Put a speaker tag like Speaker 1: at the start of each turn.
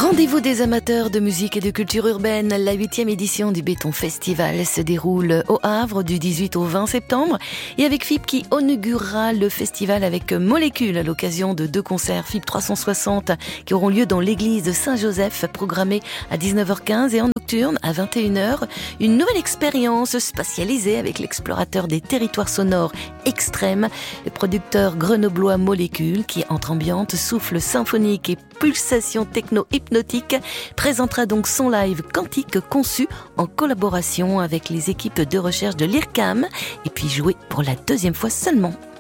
Speaker 1: Rendez-vous des amateurs de musique et de culture urbaine. La 8e édition du Béton Festival se déroule au Havre du 18 au 20 septembre. Et avec FIP qui inaugurera le festival avec Molécule à l'occasion de 2 concerts FIP 360 qui auront lieu dans l'église de Saint-Joseph, programmés à 19h15 et en nocturne à 21h. Une nouvelle expérience spatialisée avec l'explorateur des territoires sonores extrêmes, le producteur grenoblois Molécule qui, entre ambiance, souffle symphonique et pulsations techno-hypnotiques, présentera donc son live quantique conçu en collaboration avec les équipes de recherche de l'IRCAM et puis joué pour la 2e fois seulement.